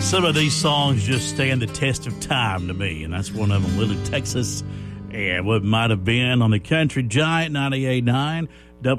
Some of these songs just stand the test of time to me, and that's one of them, Little Texas, and what might have been on the Country Giant 98.9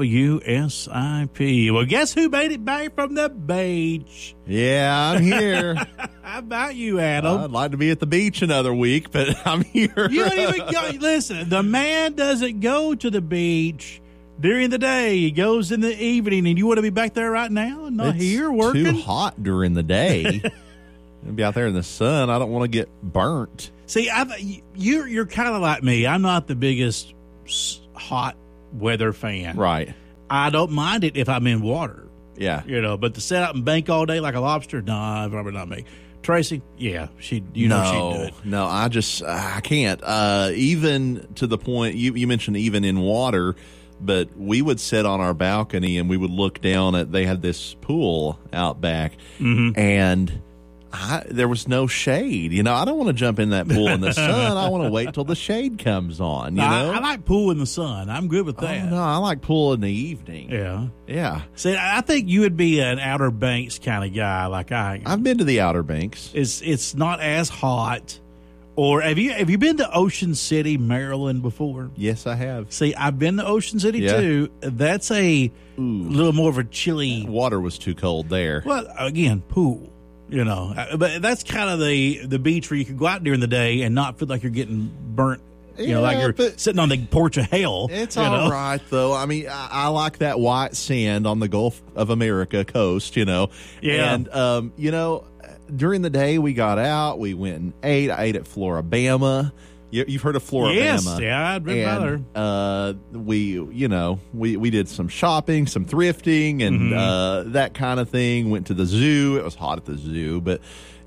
WSIP. Well, guess who made it back from the beach? Yeah, I'm here. How about you, Adam? I'd like to be at the beach another week, but I'm here. You don't even go. Listen, the man doesn't go to the beach during the day. He goes in the evening, and you want to be back there right now? Not It's here working? too hot during the day. I'll be out there in the sun. I don't want to get burnt. See, you're kind of like me. I'm not the biggest hot weather fan. Right. I don't mind it if I'm in water. Yeah. But to sit out and bank all day like a lobster, nah, probably not me. Tracy, yeah, she'd do it. No, I can't. Even to the point, you mentioned even in water, but we would sit on our balcony and we would look down at, they had this pool out back, and there was no shade. I don't want to jump in that pool in the sun. I want to wait till the shade comes on, you know? I like pool in the sun. I'm good with that. Oh, no, I like pool in the evening. Yeah. See, I think you would be an Outer Banks kind of guy like I am. I've been to the Outer Banks. It's not as hot. Or have you been to Ocean City, Maryland before? Yes, I have. See, I've been to Ocean City too. That's a little more of a chilly. Water was too cold there. Well, again, pool. But that's kind of the beach where you can go out during the day and not feel like you're getting burnt. Like you're sitting on the porch of hell. It's all right, though. I mean, I like that white sand on the Gulf of America coast, Yeah. And, during the day we got out. We went and ate. I ate at Floribama. You've heard of Floribama? Yes, yeah, I'd been by there. We did some shopping, some thrifting, and that kind of thing. Went to the zoo. It was hot at the zoo, but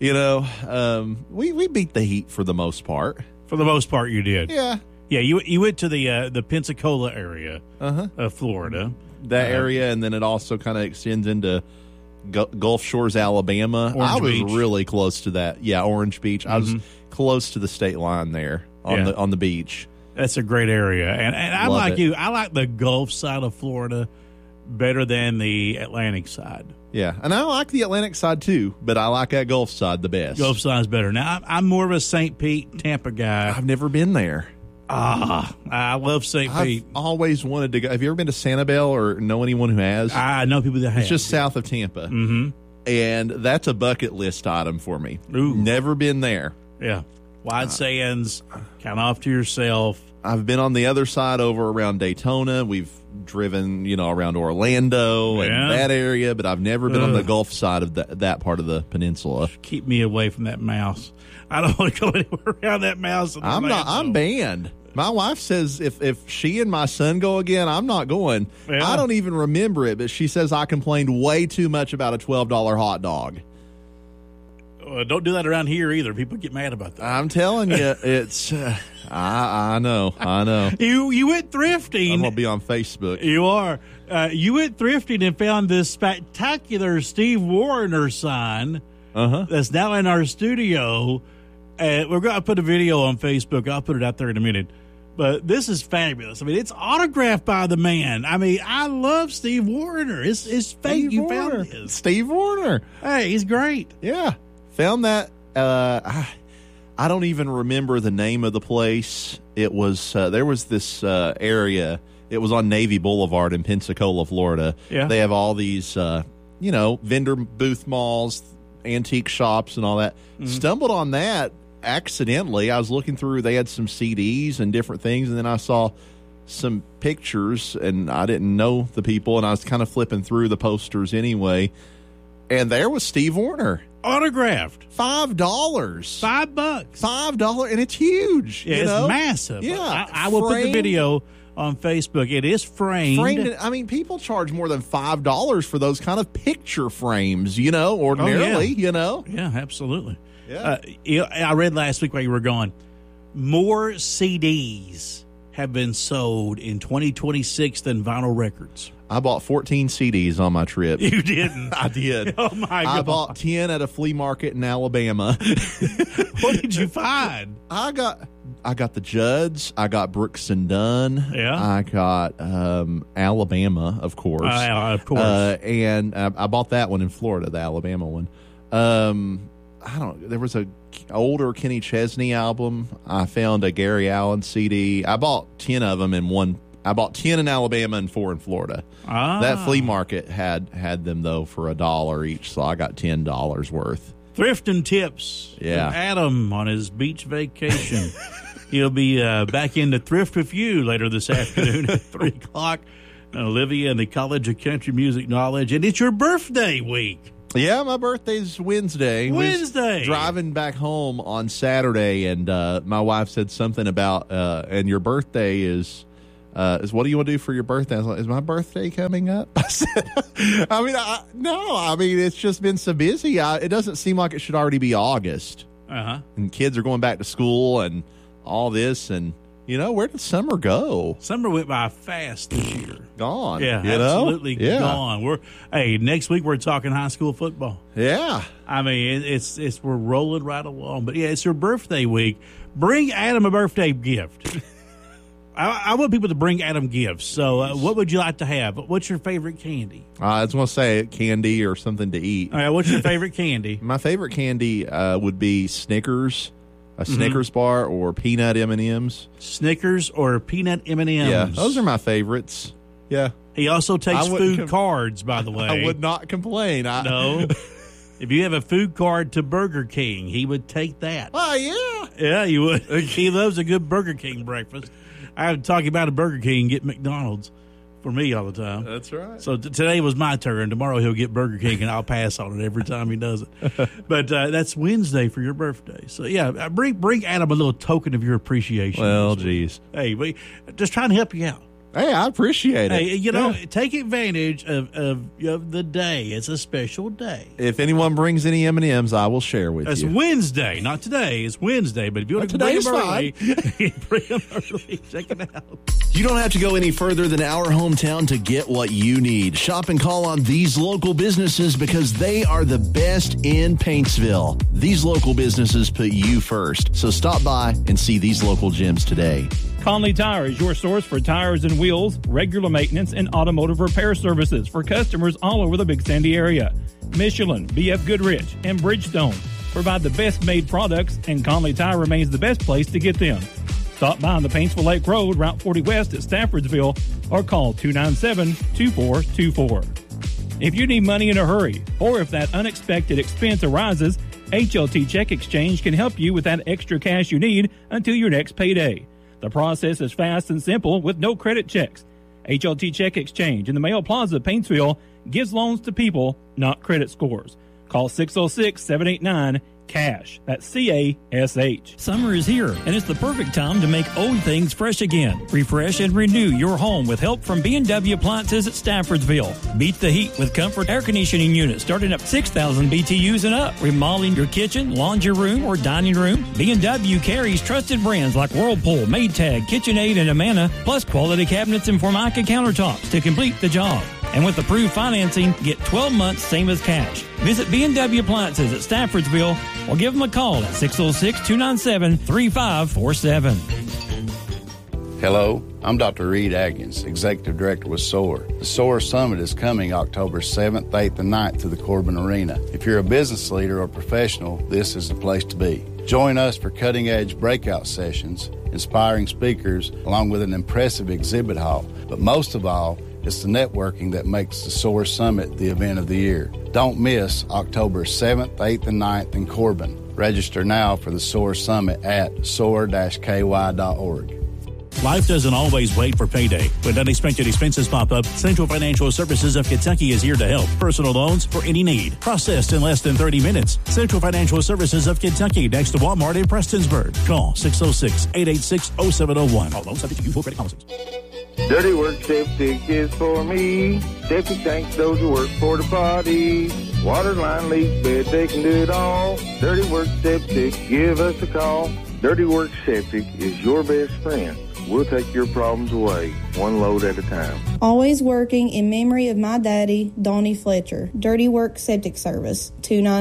we beat the heat for the most part. For the most part, you did. Yeah. Yeah, you went to the Pensacola area of Florida. That area, and then it also kind of extends into Gulf Shores, Alabama. Orange Beach. Really close to that. Yeah, Orange Beach. I was close to the state line there on the beach. That's a great area. And I'm like you. I like the Gulf side of Florida better than the Atlantic side. Yeah, and I like the Atlantic side too, but I like that Gulf side the best. Gulf side's better. Now, I'm more of a St. Pete, Tampa guy. I've never been there. I love St. Pete. I've always wanted to go. Have you ever been to Sanibel or know anyone who has? I know people that have. It's just south of Tampa. And that's a bucket list item for me. Ooh. Never been there. Yeah. Wide sands, kind of off to yourself. I've been on the other side over around Daytona. We've driven, around Orlando and that area, but I've never been on the Gulf side of that part of the peninsula. Keep me away from that mouse. I don't want to go anywhere around that mouse. I'm banned. My wife says if she and my son go again, I'm not going. Yeah. I don't even remember it, but she says I complained way too much about a $12 hot dog. Don't do that around here either. People get mad about that. I'm telling you, it's. I know. You went thrifting. I'm gonna be on Facebook. You are. You went thrifting and found this spectacular Steve Wariner sign that's now in our studio. We're going to put a video on Facebook. I'll put it out there in a minute. But this is fabulous. I mean, it's autographed by the man. I mean, I love Steve Wariner. It's fake. You found this. Steve Wariner. Hey, he's great. Yeah. Found that. I don't even remember the name of the place. It was there was this area. It was on Navy Boulevard in Pensacola, Florida. Yeah. They have all these, vendor booth malls, antique shops, and all that. Stumbled on that accidentally. I was looking through. They had some CDs and different things, and then I saw some pictures, and I didn't know the people, and I was kind of flipping through the posters anyway, and there was Steve Wariner. Autographed. $5. $5. $5, and it's huge. Yeah, it's massive. Yeah. I will put the video on Facebook. It is framed. I mean, people charge more than $5 for those kind of picture frames, ordinarily, Yeah, absolutely. Yeah. I read last week while you were gone, more CDs have been sold in 2026 than vinyl records. I bought 14 CDs on my trip. You didn't? I did. Oh, my God. I bought 10 at a flea market in Alabama. What did you find? I got the Judds. I got Brooks and Dunn. Yeah. I got Alabama, of course. Of course. And I bought that one in Florida, the Alabama one. there was a older Kenny Chesney album. I found a Gary Allen CD. I bought 10 of them I bought 10 in Alabama and 4 in Florida. That flea market had them, though, for $1 each, so I got $10 worth. Thrifting tips from Adam on his beach vacation. He'll be back in to thrift with you later this afternoon at 3 o'clock. Olivia and the College of Country Music Knowledge. And it's your birthday week. Yeah, my birthday's Wednesday. Wednesday. Driving back home on Saturday, and my wife said something about, and your birthday is what do you want to do for your birthday? I was like, is my birthday coming up? I said, no. It's just been so busy. It doesn't seem like it should already be August. And kids are going back to school and all this. And, where did summer go? Summer went by fast this year. Gone. Yeah, absolutely gone. Next week we're talking high school football. Yeah. We're rolling right along. But, it's your birthday week. Bring Adam a birthday gift. I want people to bring Adam gifts. So what would you like to have? What's your favorite candy? I was going to say candy or something to eat. All right, what's your favorite candy? My favorite candy would be Snickers, a Snickers bar, or peanut M&Ms. Snickers or peanut M&Ms. Yeah, those are my favorites. Yeah. He also takes food cards, by the way. I would not complain. No. If you have a food card to Burger King, he would take that. Oh, yeah. Yeah, he would. He loves a good Burger King breakfast. I'm talking about a Burger King, get McDonald's for me all the time. That's right. So today was my turn. Tomorrow he'll get Burger King, and I'll pass on it every time he does it. But that's Wednesday for your birthday. So, bring Adam a little token of your appreciation. Well, geez. Hey, we just trying to help you out. Hey, I appreciate it. Hey, take advantage of the day. It's a special day. If anyone brings any M&Ms, I will share with you. It's Wednesday, not today. It's Wednesday. But if you want to bring them early, bring them early. Check it out. You don't have to go any further than our hometown to get what you need. Shop and call on these local businesses because they are the best in Paintsville. These local businesses put you first. So stop by and see these local gems today. Conley Tire is your source for tires and wheels, regular maintenance, and automotive repair services for customers all over the Big Sandy area. Michelin, BF Goodrich, and Bridgestone provide the best made products, and Conley Tire remains the best place to get them. Stop by on the Paintsville Lake Road, Route 40 West at Staffordsville, or call 297-2424. If you need money in a hurry, or if that unexpected expense arises, HLT Check Exchange can help you with that extra cash you need until your next payday. The process is fast and simple with no credit checks. HLT Check Exchange in the Mayo Plaza, Paintsville, gives loans to people, not credit scores. Call 606-789-CASH. That's C-A-S-H. Summer is here, and it's the perfect time to make old things fresh again. Refresh and renew your home with help from B&W Appliances at Staffordsville. Beat the heat with comfort air conditioning units starting at 6,000 BTUs and up. Remodeling your kitchen, laundry room, or dining room, B&W carries trusted brands like Whirlpool, Maytag, KitchenAid, and Amana, plus quality cabinets and Formica countertops to complete the job. And with approved financing, get 12 months same as cash. Visit B&W Appliances at Staffordsville or give them a call at 606-297-3547. Hello, I'm Dr. Reed Atkins, Executive Director with SOAR. The SOAR Summit is coming October 7th, 8th, and 9th to the Corbin Arena. If you're a business leader or professional, this is the place to be. Join us for cutting-edge breakout sessions, inspiring speakers, along with an impressive exhibit hall. But most of all, it's the networking that makes the SOAR Summit the event of the year. Don't miss October 7th, 8th, and 9th in Corbin. Register now for the SOAR Summit at soar-ky.org. Life doesn't always wait for payday. When unexpected expenses pop up, Central Financial Services of Kentucky is here to help. Personal loans for any need. Processed in less than 30 minutes. Central Financial Services of Kentucky, next to Walmart in Prestonsburg. Call 606-886-0701. All loans subject to full credit policies. Dirty Work Septic is for me. Septic tanks, those who work for the party. Water line, leak bed, they can do it all. Dirty Work Septic, give us a call. Dirty Work Septic is your best friend. We'll take your problems away, one load at a time. Always working in memory of my daddy, Donnie Fletcher. Dirty Work Septic Service,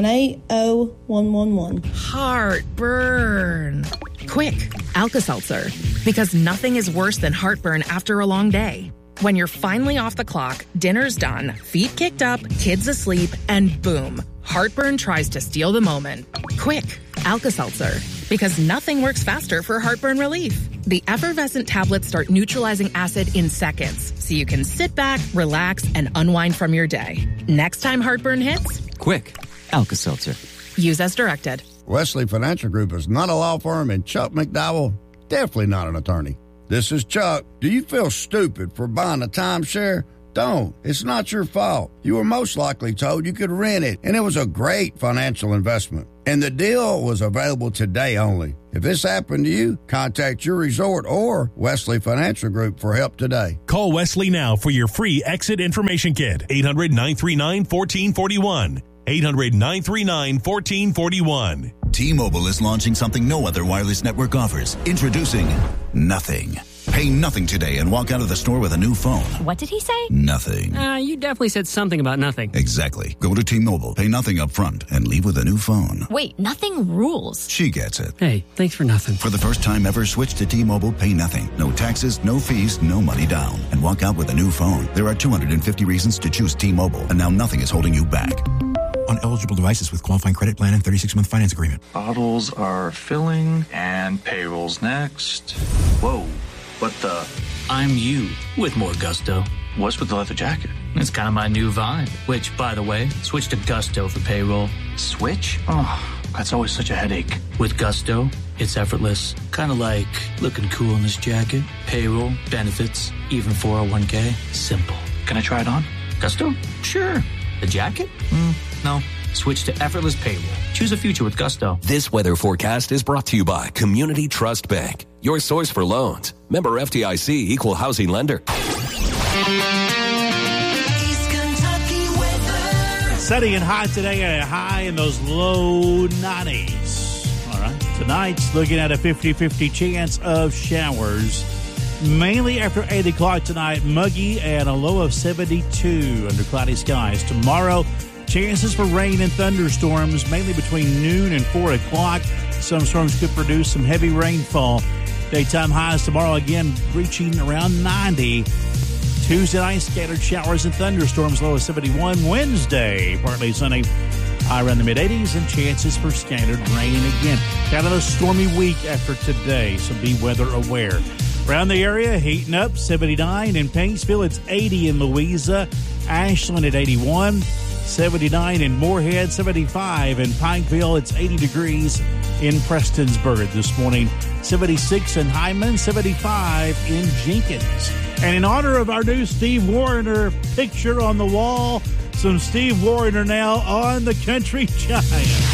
298-0111. Heartburn. Quick, Alka-Seltzer. Because nothing is worse than heartburn after a long day. When you're finally off the clock, dinner's done, feet kicked up, kids asleep, and boom, heartburn tries to steal the moment. Quick, Alka-Seltzer. Because nothing works faster for heartburn relief. The effervescent tablets start neutralizing acid in seconds, so you can sit back, relax, and unwind from your day. Next time heartburn hits, quick, Alka-Seltzer. Use as directed. Wesley Financial Group is not a law firm, and Chuck McDowell, definitely not an attorney. This is Chuck. Do you feel stupid for buying a timeshare? Don't. It's not your fault. You were most likely told you could rent it, and it was a great financial investment. And the deal was available today only. If this happened to you, contact your resort or Wesley Financial Group for help today. Call Wesley now for your free exit information kit. 800-939-1441. 800-939-1441. T-Mobile is launching something no other wireless network offers. Introducing Nothing. Pay nothing today and walk out of the store with a new phone. What did he say? Nothing. You definitely said something about nothing. Exactly. Go to T-Mobile, pay nothing up front, and leave with a new phone. Wait, nothing rules. She gets it. Hey, thanks for nothing. For the first time ever, switch to T-Mobile, pay nothing. No taxes, no fees, no money down. And walk out with a new phone. There are 250 reasons to choose T-Mobile, and now nothing is holding you back. On eligible devices with qualifying credit plan and 36-month finance agreement. Bottles are filling, and payroll's next. Whoa, what the... I'm you with more gusto. What's with the leather jacket? It's kind of my new vibe. Which, by the way, switch to Gusto for payroll. Switch? Oh, that's always such a headache. With Gusto, it's effortless. Kind of like looking cool in this jacket. Payroll, benefits, even 401k. Simple. Can I try it on? Gusto? Sure. The jacket? No. Switch to effortless payroll. Choose a future with Gusto. This weather forecast is brought to you by Community Trust Bank, your source for loans. Member FDIC, equal housing lender. Sunny and hot today, and a high in those low 90s. All right. Tonight's looking at a 50-50 chance of showers. Mainly after 8 o'clock tonight, muggy and a low of 72 under cloudy skies. Tomorrow, chances for rain and thunderstorms, mainly between noon and 4 o'clock. Some storms could produce some heavy rainfall. Daytime highs tomorrow again reaching around 90. Tuesday night, scattered showers and thunderstorms, low of 71. Wednesday, partly sunny, high around the mid-80s, and chances for scattered rain again. Kind of a stormy week after today, so be weather aware. Around the area, heating up, 79 in Paintsville. It's 80 in Louisa. Ashland at 81. 79 in Moorhead, 75 in Pikeville. It's 80 degrees in Prestonsburg this morning. 76 in Hyman, 75 in Jenkins. And in honor of our new Steve Wariner picture on the wall, some Steve Wariner now on the Country Giant.